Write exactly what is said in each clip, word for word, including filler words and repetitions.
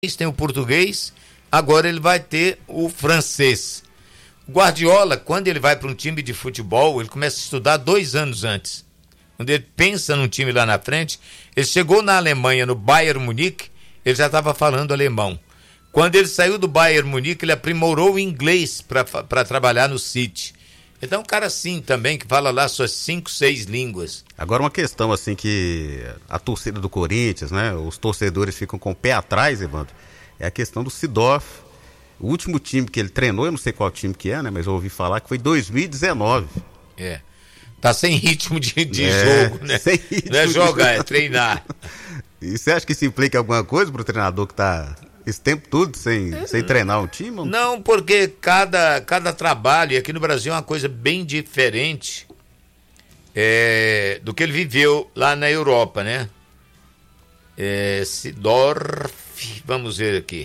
tem o português, agora ele vai ter o francês. O Guardiola, quando ele vai para um time de futebol, ele começa a estudar dois anos antes. Quando ele pensa num time lá na frente, ele chegou na Alemanha, no Bayern Munique, ele já estava falando alemão. Quando ele saiu do Bayern Munique, ele aprimorou o inglês para trabalhar no City. Então, um cara assim também, que fala lá suas cinco, seis línguas. Agora, uma questão assim que a torcida do Corinthians, né, os torcedores ficam com o pé atrás, Evandro, é a questão do Seedorf. O último time que ele treinou, eu não sei qual time que é, né, mas eu ouvi falar que foi dois mil e dezenove. É. Tá sem ritmo de, de é, jogo, né? Sem ritmo. Não é jogar, é treinar. E você acha que isso implica alguma coisa pro treinador que tá esse tempo todo sem, é, sem treinar um time? Não, porque cada, cada trabalho, e aqui no Brasil é uma coisa bem diferente é, do que ele viveu lá na Europa, né? É, Seedorf, vamos ver aqui.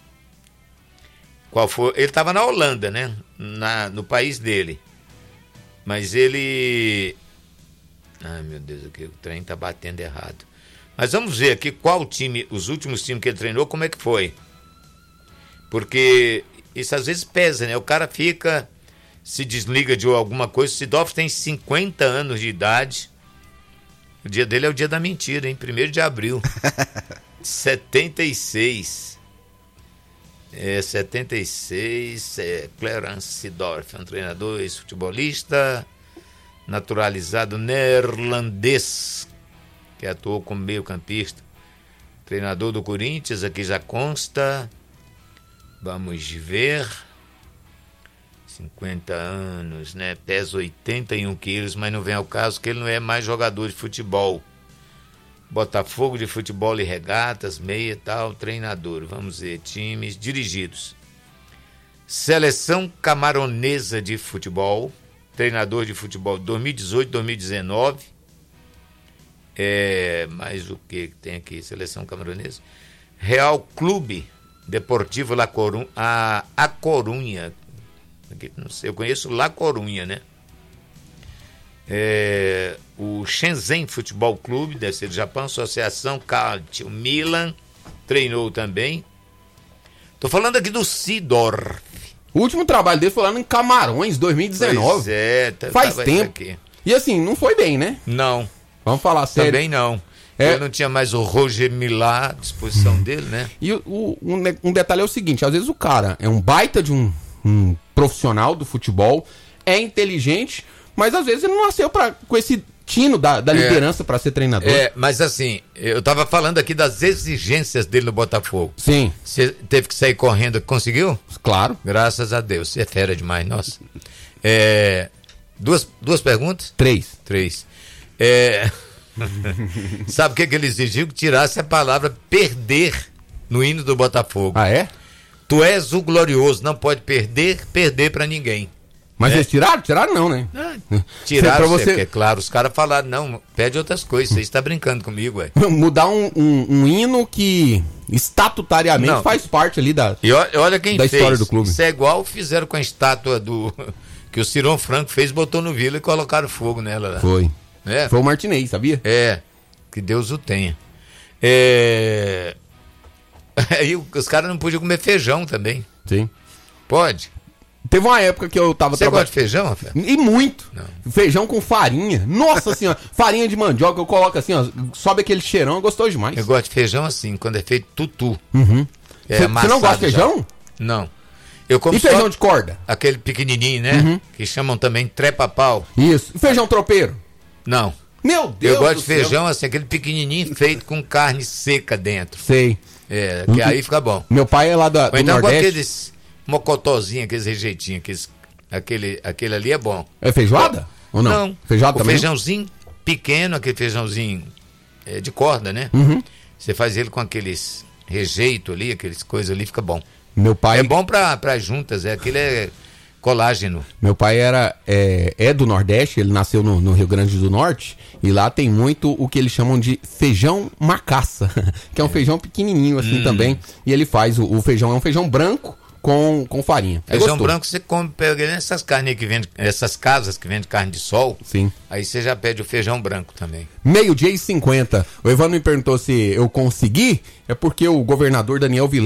Qual foi? Ele estava na Holanda, né? Na, no país dele. Mas ele... Ai, meu Deus, aqui, o trem tá batendo errado. Mas vamos ver aqui qual time, os últimos times que ele treinou, como é que foi. Porque isso às vezes pesa, né? O cara fica, se desliga de alguma coisa. O Seedorf tem cinquenta anos de idade. O dia dele é o dia da mentira, hein? primeiro de abril. setenta e seis. É, setenta e seis, é, Clarence Seedorf, é um treinador, ex-futebolista, naturalizado neerlandês, que atuou como meio-campista. Treinador do Corinthians, aqui já consta. Vamos ver. cinquenta anos, né? Pesa oitenta e um quilos, mas não vem ao caso que ele não é mais jogador de futebol. Botafogo de futebol e regatas, meia e tal, treinador. Vamos ver, times dirigidos. Seleção camaronesa de futebol, treinador de futebol dois mil e dezoito, dois mil e dezenove. É, mais o que tem aqui? Seleção camaronesa. Real Clube Deportivo La Corunha, a, a Corunha. Aqui, não sei, eu conheço La Corunha, né? É, o Shenzhen Futebol Clube, deve ser do Japão, Associação Calcio Milan, treinou também. Tô falando aqui do Seedorf. O último trabalho dele foi lá em Camarões, dois mil e dezenove. Pois é, tá, faz tempo. E assim, não foi bem, né? Não. Vamos falar sério. Também não. É. Ele não tinha mais o Roger Milá à disposição hum. dele, né? E o, o, um, um detalhe é o seguinte, às vezes o cara é um baita de um, um profissional do futebol, é inteligente, mas às vezes ele não nasceu pra, com esse tino da, da liderança é, para ser treinador. É, mas assim, eu tava falando aqui das exigências dele no Botafogo. Sim. Você teve que sair correndo, conseguiu? Claro. Graças a Deus, você é fera demais, nossa. É, duas, duas perguntas? Três. Três. É, sabe o que, que ele exigiu? Que tirasse a palavra perder no hino do Botafogo. Ah, é? Tu és o glorioso, não pode perder, perder para ninguém. Mas é. eles tiraram? Tiraram não, né? Ah, tiraram, pra você... é claro, os caras falaram, não, pede outras coisas, você está brincando comigo, ué. Mudar um, um, um hino que estatutariamente não. faz parte ali da, e olha, olha quem da fez. história do clube. Isso é igual fizeram com a estátua do que o Cirão Franco fez, botou no Vila e colocaram fogo nela lá. Foi. É. Foi o Martinez, sabia? É, que Deus o tenha. É... Aí os caras não podiam comer feijão também. Sim. Pode? Teve uma época que eu tava Você traba... gosta de feijão, Rafael? E muito. Não. Feijão com farinha. Nossa senhora. Farinha de mandioca, eu coloco assim, ó. Sobe aquele cheirão, é gostoso demais. Eu gosto de feijão assim, quando é feito tutu. Uhum. É, você não gosta de feijão? Já. Não. Eu como e feijão de corda? Aquele pequenininho, né? Uhum. Que chamam também trepa-pau. Isso. E feijão tropeiro? Não. Meu Deus. Eu gosto de céu. feijão assim, aquele pequenininho feito com carne seca dentro. Sei. É, que aí fica bom. Meu pai é lá da, Ou do então Nordeste. Com aqueles mocotózinhos, aqueles rejeitinhos, aqueles, aquele, aquele ali é bom. É feijoada? Ou não? Não. Feijoada o também? Feijãozinho pequeno, aquele feijãozinho é, de corda, né? Uhum. Você faz ele com aqueles rejeito ali, aqueles coisas ali, fica bom. Meu pai... É bom pra, pra juntas, é aquele é colágeno. Meu pai era, é, é do Nordeste, ele nasceu no, no Rio Grande do Norte, e lá tem muito o que eles chamam de feijão macaça, que é um feijão pequenininho assim hum. também, e ele faz, o, o feijão é um feijão branco, com, com farinha. É Feijão gostoso. branco você come, pega nessas carnes que vende, essas casas que vendem carne de sol. Sim. Aí você já pede o feijão branco também. Meio-dia e cinquenta. O Evandro me perguntou se eu consegui. É porque o governador Daniel Vilela